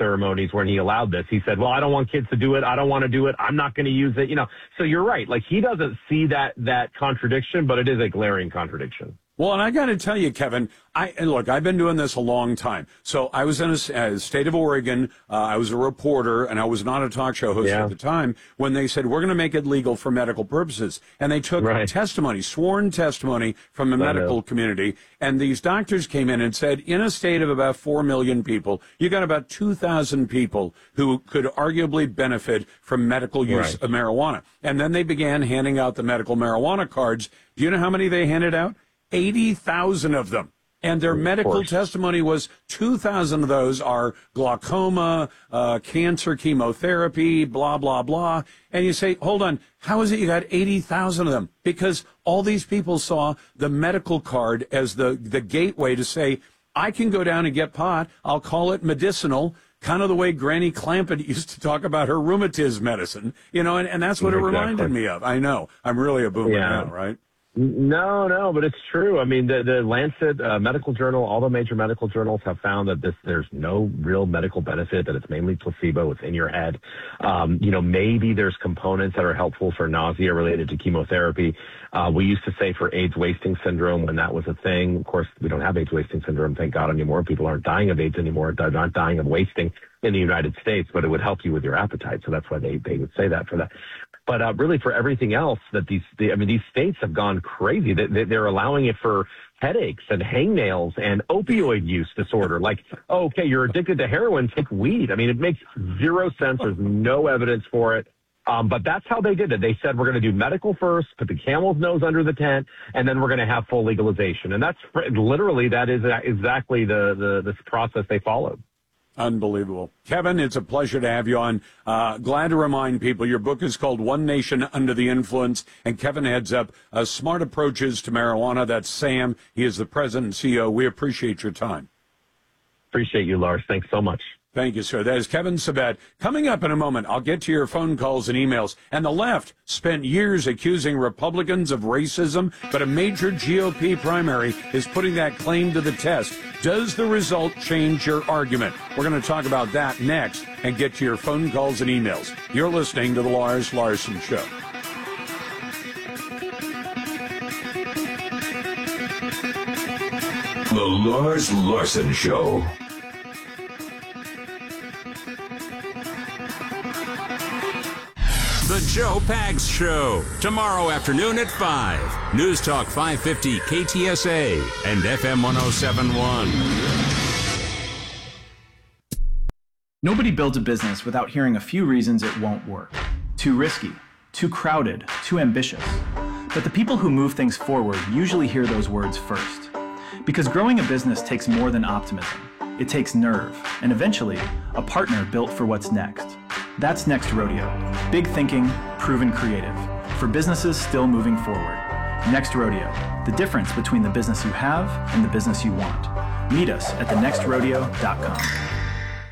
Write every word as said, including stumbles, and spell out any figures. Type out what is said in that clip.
ceremonies when he allowed this. He said, well, I don't want kids to do it. I don't want to do it. I'm not going to use it. You know, so you're right. Like, he doesn't see that, that contradiction, but it is a glaring contradiction. Well, and I got to tell you, Kevin, I and look, I've been doing this a long time. So I was in a, a state of Oregon. Uh, I was a reporter, and I was not a talk show host yeah. at the time when they said, we're going to make it legal for medical purposes. And they took right. testimony, sworn testimony from the medical community. And these doctors came in and said, in a state of about four million people, you got about two thousand people who could arguably benefit from medical use right. of marijuana. And then they began handing out the medical marijuana cards. Do you know how many they handed out? eighty thousand of them. And their medical testimony was two thousand of those are glaucoma, uh, cancer, chemotherapy, blah, blah, blah. And you say, hold on, how is it you got eighty thousand of them? Because all these people saw the medical card as the, the gateway to say, I can go down and get pot. I'll call it medicinal, kind of the way Granny Clampett used to talk about her rheumatism medicine. You know, and, and that's what exactly. it reminded me of. I know. I'm really a boomer yeah. now, right? No, no, but it's true. I mean, the, the Lancet uh, Medical Journal, all the major medical journals have found that this there's no real medical benefit, that it's mainly placebo, it's in your head. Um, you know, maybe there's components that are helpful for nausea related to chemotherapy. Uh, we used to say for AIDS wasting syndrome when that was a thing. Of course, we don't have AIDS wasting syndrome, thank God, anymore. People aren't dying of AIDS anymore. They're not dying of wasting in the United States, but it would help you with your appetite. So that's why they, they would say that for that. But uh, really, for everything else, that these, the, I mean, these states have gone crazy. They, they're allowing it for headaches and hangnails and opioid use disorder. Like, oh, okay, you're addicted to heroin, take weed. I mean, it makes zero sense. There's no evidence for it. Um, but that's how they did it. They said, we're going to do medical first, put the camel's nose under the tent, and then we're going to have full legalization. And that's literally, that is exactly the, the, the process they followed. Unbelievable. Kevin, it's a pleasure to have you on. Uh, glad to remind people your book is called One Nation Under the Influence, and Kevin heads up uh, Smart Approaches to Marijuana. That's Sam. He is the president and C E O. We appreciate your time. Appreciate you, Lars. Thanks so much. Thank you, sir. That is Kevin Sabet. Coming up in a moment, I'll get to your phone calls and emails. And the left spent years accusing Republicans of racism, but a major G O P primary is putting that claim to the test. Does the result change your argument? We're going to talk about that next and get to your phone calls and emails. You're listening to The Lars Larson Show. The Lars Larson Show. The Joe Pags Show, tomorrow afternoon at five. News Talk five fifty K T S A and F M one oh seven point one. Nobody builds a business without hearing a few reasons it won't work. Too risky, too crowded, too ambitious. But the people who move things forward usually hear those words first. Because growing a business takes more than optimism. It takes nerve, and eventually, a partner built for what's next. That's Next Rodeo. Big thinking, proven creative. For businesses still moving forward. Next Rodeo. The difference between the business you have and the business you want. Meet us at the next rodeo dot com.